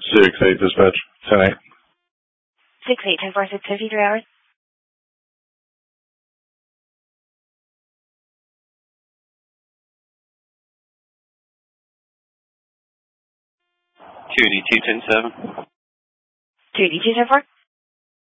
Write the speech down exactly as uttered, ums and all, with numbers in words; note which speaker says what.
Speaker 1: six eight dispatch, ten eight.
Speaker 2: six eight, ten four, six fifty-three hours.
Speaker 3: two D two ten seven.
Speaker 2: two D two ten four.